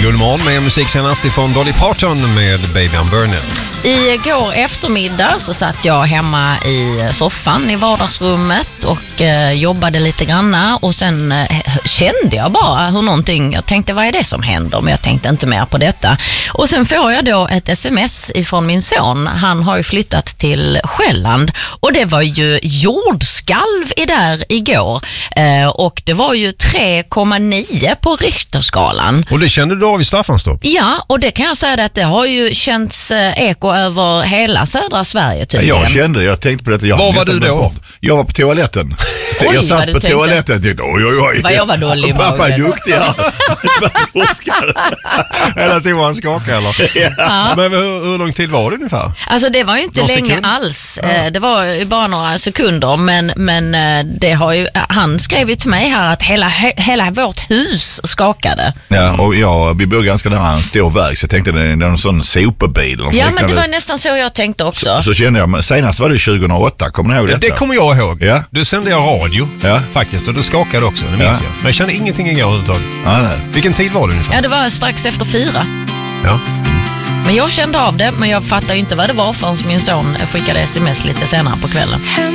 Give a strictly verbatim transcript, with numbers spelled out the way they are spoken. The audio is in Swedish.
Gullmorgon med musik senast ifrån Dolly Parton med Baby I'm Burning. Igår eftermiddag så satt jag hemma i soffan i vardagsrummet och eh, jobbade lite granna och sen eh, kände jag bara hur någonting, jag tänkte vad är det som händer, men jag tänkte inte mer på detta. Och sen får jag då ett sms ifrån min son, han har ju flyttat till Själland och det var ju jordskalv i där igår eh, och det var ju tre komma nio på Richterskalan. Och det kände du av i Staffanstorp? Ja, och det kan jag säga att det har ju känts eh, eko över hela södra Sverige tydligen. Jag kände, jag tänkte på detta. Jag Var var du då? Bort. Jag var på toaletten. Oj, jag satt på tänkte. toaletten och tänkte, oj oj oj. Vad jag var dålig i Pappa är magen. duktig här. Hela tiden var han skakade eller? Ja. Men hur, hur lång tid var det ungefär? Alltså det var ju inte Någon länge sekund? alls. Ja. Eh, Det var ju bara några sekunder, men, men eh, det har ju, han skrev ju till mig här att hela, he- hela vårt hus skakade. Ja, och jag, vi bor ganska nära en stor väg så jag tänkte det är någon sån sopbil. Någon Ja, men liknande. det var nästan så jag tänkte också. så, så kände jag, men senast var det tjugohundraåtta, kommer ni ihåg detta? Det kommer jag ihåg. Ja. Du sände jag radio Ja. faktiskt och du skakade också, det minns Ja. jag. Men jag kände ingenting igår överhuvudtaget. Ja, nej. Vilken tid var det ungefär? Ja, det var strax efter fyra. Ja. Men jag kände av det, men jag fattade ju inte vad det var förrän min son skickade sms lite senare på kvällen.